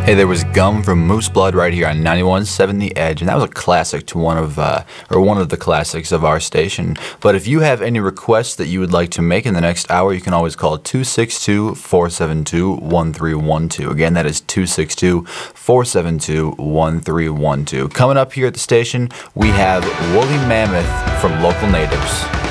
Hey, there was Gum from Moose Blood right here on 91.7 The Edge, and that was a classic to one of the classics of our station. But if you have any requests that you would like to make in the next hour, you can always call 262-472-1312. Again, that is 262-472-1312. Coming up here at the station, we have Woolly Mammoth from Local Natives.